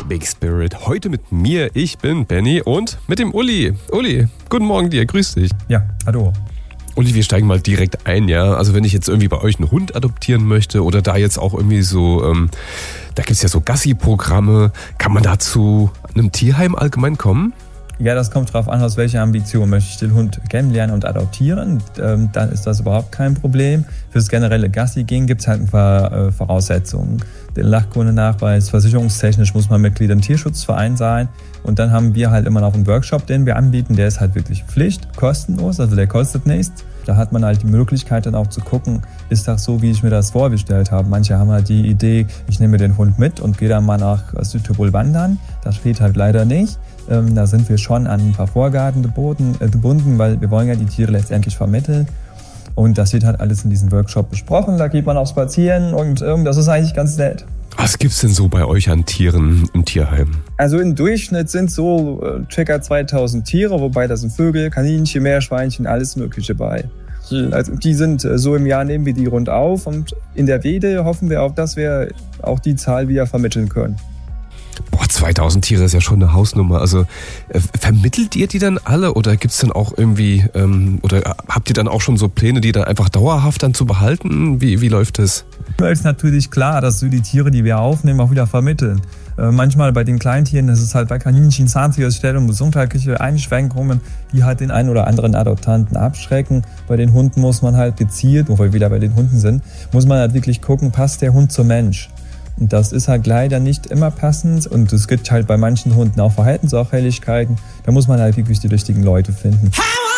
Big Spirit. Heute mit mir, ich bin Benny und mit dem Uli. Uli, guten Morgen dir, grüß dich. Ja, hallo. Uli, wir steigen mal direkt ein, ja. Also wenn ich jetzt irgendwie bei euch einen Hund adoptieren möchte oder da jetzt auch irgendwie so, da gibt's ja so Gassi-Programme, kann man da zu einem Tierheim allgemein kommen? Ja, das kommt drauf an, aus welcher Ambition möchte ich den Hund kennenlernen und adoptieren. Dann ist das überhaupt kein Problem. Fürs generelle Gassi-Gehen gibt es halt ein paar Voraussetzungen. Den Lachkundenachweis, versicherungstechnisch muss man Mitglied im Tierschutzverein sein. Und dann haben wir halt immer noch einen Workshop, den wir anbieten. Der ist halt wirklich Pflicht, kostenlos, also der kostet nichts. Da hat man halt die Möglichkeit dann auch zu gucken, ist das so, wie ich mir das vorgestellt habe. Manche haben halt die Idee, ich nehme den Hund mit und gehe dann mal nach Südtirol wandern. Das steht halt leider nicht. Da sind wir schon an ein paar Vorgaben gebunden, weil wir wollen ja die Tiere letztendlich vermitteln. Und das wird halt alles in diesem Workshop besprochen. Da geht man auch spazieren und das ist eigentlich ganz nett. Was gibt's denn so bei euch an Tieren im Tierheim? Also im Durchschnitt sind so ca. 2000 Tiere, wobei da sind Vögel, Kaninchen, Meerschweinchen, alles Mögliche bei. Also die sind so im Jahr, nehmen wir die rund auf und in der Wede hoffen wir auch, dass wir auch die Zahl wieder vermitteln können. Boah, 2000 Tiere ist ja schon eine Hausnummer. Also vermittelt ihr die dann alle oder gibt's dann auch irgendwie, oder habt ihr dann auch schon so Pläne, die dann einfach dauerhaft dann zu behalten? Wie läuft das? Es ist natürlich klar, dass wir die Tiere, die wir aufnehmen, auch wieder vermitteln. Manchmal bei den Kleintieren, das ist halt bei Kaninchen, Zahntierausstellung, gesundheitliche Einschränkungen, die halt den einen oder anderen Adoptanten abschrecken. Bei den Hunden muss man halt gezielt, wo wir wieder bei den Hunden sind, muss man halt wirklich gucken, passt der Hund zum Mensch. Und das ist halt leider nicht immer passend und es gibt halt bei manchen Hunden auch Verhaltensauffälligkeiten. Da muss man halt wirklich die richtigen Leute finden.